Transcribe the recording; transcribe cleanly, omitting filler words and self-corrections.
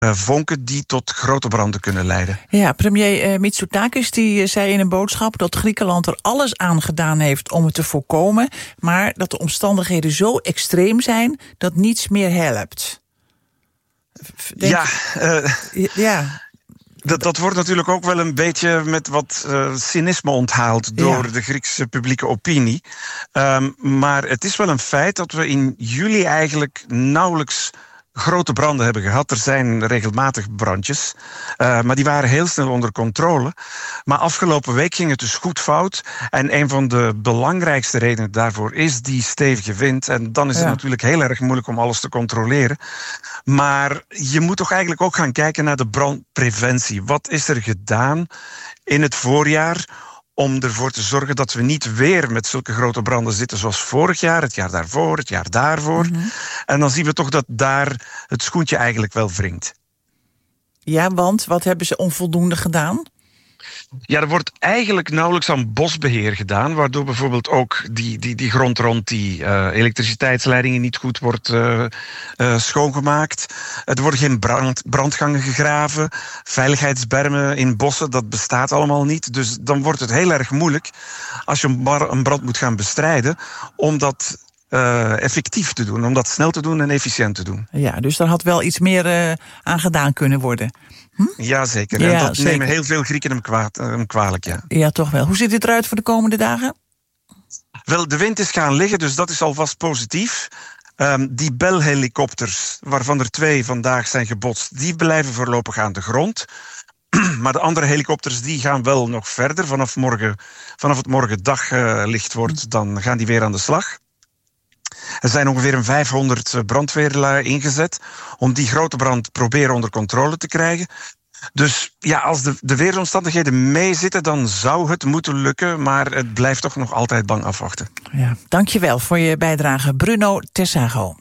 vonken die tot grote branden kunnen leiden. Ja, premier Mitsotakis die zei in een boodschap dat Griekenland er alles aan gedaan heeft om het te voorkomen, maar dat de omstandigheden zo extreem zijn dat niets meer helpt. Ja. Dat wordt natuurlijk ook wel een beetje met wat cynisme onthaald door de Griekse publieke opinie. Maar het is wel een feit dat we in juli eigenlijk nauwelijks grote branden hebben gehad. Er zijn regelmatig brandjes, maar die waren heel snel onder controle. Maar afgelopen week ging het dus goed fout. En een van de belangrijkste redenen daarvoor is die stevige wind. En dan is het natuurlijk heel erg moeilijk om alles te controleren. Maar je moet toch eigenlijk ook gaan kijken naar de brandpreventie. Wat is er gedaan in het voorjaar om ervoor te zorgen dat we niet weer met zulke grote branden zitten zoals vorig jaar, het jaar daarvoor, het jaar daarvoor. Mm-hmm. En dan zien we toch dat daar het schoentje eigenlijk wel wringt. Ja, want wat hebben ze onvoldoende gedaan? Ja, er wordt eigenlijk nauwelijks aan bosbeheer gedaan, waardoor bijvoorbeeld ook die grond rond die elektriciteitsleidingen niet goed wordt schoongemaakt. Er worden geen brandgangen gegraven, veiligheidsbermen in bossen, dat bestaat allemaal niet. Dus dan wordt het heel erg moeilijk als je een brand moet gaan bestrijden, om dat effectief te doen, om dat snel te doen en efficiënt te doen. Ja, dus daar had wel iets meer aan gedaan kunnen worden. Jazeker, en dat nemen heel veel Grieken hem kwalijk, ja. Ja, toch wel. Hoe ziet het eruit voor de komende dagen? Wel, de wind is gaan liggen, dus dat is alvast positief. Die Bell-helikopters, waarvan er 2 vandaag zijn gebotst, die blijven voorlopig aan de grond. Maar de andere helikopters die gaan wel nog verder. Vanaf het morgen daglicht wordt, dan gaan die weer aan de slag. Er zijn ongeveer 500 brandweerlui ingezet om die grote brand proberen onder controle te krijgen. Dus ja, als de weersomstandigheden meezitten, dan zou het moeten lukken, maar het blijft toch nog altijd bang afwachten. Ja, dankjewel voor je bijdrage, Bruno Tessago.